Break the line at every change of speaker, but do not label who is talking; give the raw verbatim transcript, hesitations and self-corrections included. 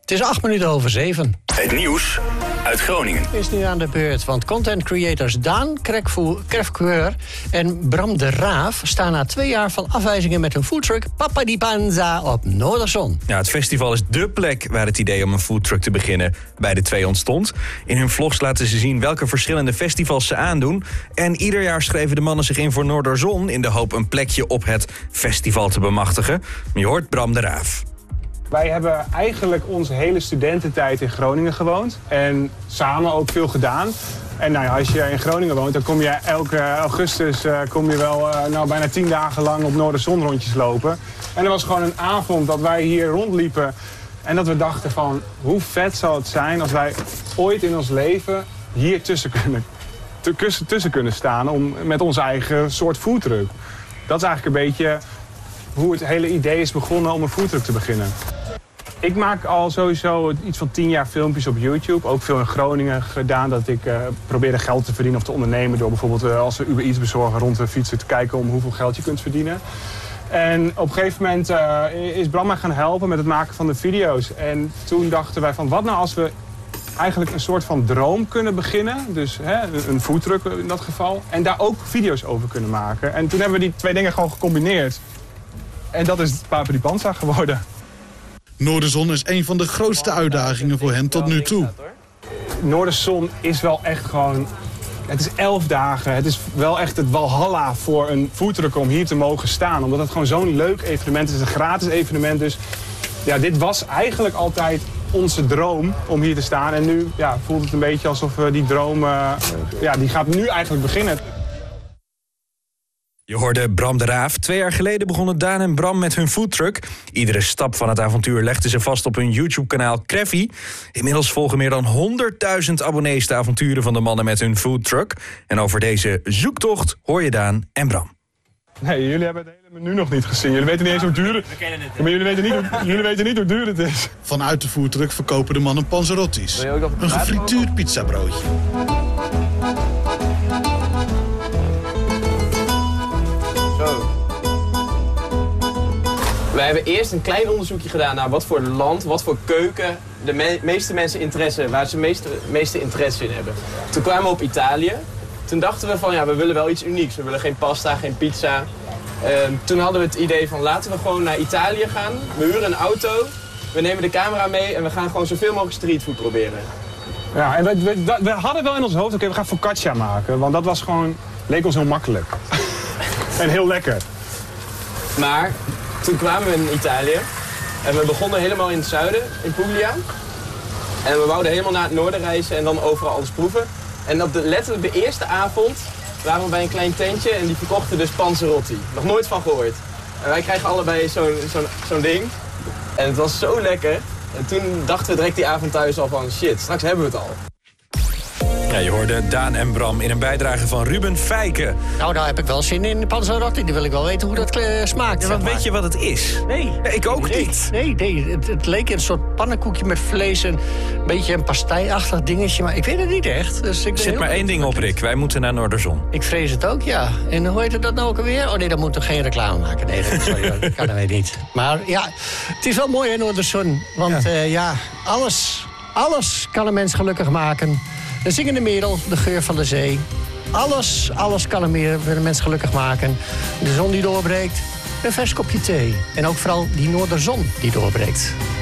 Het is acht minuten over zeven.
Het nieuws uit Groningen.
Is nu aan de beurt, want content creators Daan Krefkeur en Bram de Raaf staan na twee jaar van afwijzingen met hun foodtruck Papa di Panza op Noorderzon.
Ja, het festival is dé plek waar het idee om een foodtruck te beginnen bij de twee ontstond. In hun vlogs laten ze zien welke verschillende festivals ze aandoen. En ieder jaar schreven de mannen zich in voor Noorderzon in de hoop een plekje op het festival te bemachtigen. Je hoort Bram de Raaf.
Wij hebben eigenlijk onze hele studententijd in Groningen gewoond. En samen ook veel gedaan. En nou ja, als je in Groningen woont, dan kom je elke augustus uh, kom je wel uh, nou, bijna tien dagen lang op Noorderzon rondjes lopen. En er was gewoon een avond dat wij hier rondliepen. En dat we dachten van, hoe vet zou het zijn als wij ooit in ons leven hier tussen kunnen, tussen kunnen staan om, met onze eigen soort foodtruck. Dat is eigenlijk een beetje hoe het hele idee is begonnen om een foodtruck te beginnen. Ik maak al sowieso iets van tien jaar filmpjes op YouTube. Ook veel in Groningen gedaan dat ik uh, probeerde geld te verdienen of te ondernemen. Door bijvoorbeeld uh, als we Uber Eats bezorgen rond de fietsen te kijken om hoeveel geld je kunt verdienen. En op een gegeven moment uh, is Bram mij gaan helpen met het maken van de video's. En toen dachten wij van wat nou als we eigenlijk een soort van droom kunnen beginnen. Dus hè, een foodtruck in dat geval. En daar ook video's over kunnen maken. En toen hebben we die twee dingen gewoon gecombineerd. En dat is Papa di Panza geworden.
Noorderzon is een van de grootste uitdagingen voor hen tot nu toe.
Noorderzon is wel echt gewoon... Het is elf dagen. Het is wel echt het walhalla voor een foodtruck om hier te mogen staan. Omdat het gewoon zo'n leuk evenement is. Het is een gratis evenement. Dus ja, dit was eigenlijk altijd onze droom om hier te staan. En nu ja, voelt het een beetje alsof uh, die droom... Uh, ja, die gaat nu eigenlijk beginnen.
Je hoorde Bram de Raaf. Twee jaar geleden begonnen Daan en Bram met hun foodtruck. Iedere stap van het avontuur legden ze vast op hun YouTube-kanaal Kreffy. Inmiddels volgen meer dan honderdduizend abonnees de avonturen van de mannen met hun foodtruck. En over deze zoektocht hoor je Daan en Bram.
Nee, jullie hebben het hele menu nog niet gezien. Jullie weten niet eens hoe duur het is. Maar jullie weten niet hoe, jullie weten niet hoe duur het is.
Vanuit de foodtruck verkopen de mannen panzerottis. Een gefrituurd pizzabroodje.
We hebben eerst een klein onderzoekje gedaan naar wat voor land, wat voor keuken de me meeste mensen interesse, waar ze meeste, meeste interesse in hebben. Toen kwamen we op Italië. Toen dachten we van ja, we willen wel iets unieks. We willen geen pasta, geen pizza. Uh, toen hadden we het idee van laten we gewoon naar Italië gaan. We huren een auto, we nemen de camera mee en we gaan gewoon zoveel mogelijk streetfood proberen.
Ja, en we, we, we hadden wel in ons hoofd, oké, okay, we gaan focaccia maken. Want dat was gewoon, leek ons heel makkelijk. En heel lekker.
Maar toen kwamen we in Italië en we begonnen helemaal in het zuiden, in Puglia. En we wouden helemaal naar het noorden reizen en dan overal alles proeven. En op de, letterlijk de eerste avond waren we bij een klein tentje en die verkochten dus panzerotti. Nog nooit van gehoord. En wij krijgen allebei zo'n zo'n zo'n ding. En het was zo lekker. En toen dachten we direct die avond thuis al van shit, straks hebben we het al.
Ja, je hoorde Daan en Bram in een bijdrage van Ruben Fijken.
Nou, daar heb ik wel zin in, de panzerotti. Die wil ik wel weten hoe dat uh, smaakt.
Ja,
zeg
want
maar.
weet je wat het is?
Nee.
nee ik ook
nee,
niet.
Nee, nee. Het, het leek een soort pannenkoekje met vlees. Een beetje een pastei-achtig dingetje. Maar ik weet het niet echt. Dus ik
Zet maar één ding op, Rick. Wij moeten naar Noorderzon.
Ik vrees het ook, ja. En hoe heet het dat nou ook alweer? Oh nee, dan moeten we geen reclame maken. Nee, dat, sorry, dat kan dat niet. Maar ja, het is wel mooi in Noorderzon. Want ja, uh, ja alles, alles kan een mens gelukkig maken. De zingende merel, de geur van de zee. Alles, alles kan een, meer, een mens gelukkig maken. De zon die doorbreekt, een vers kopje thee. En ook vooral die Noorderzon die doorbreekt.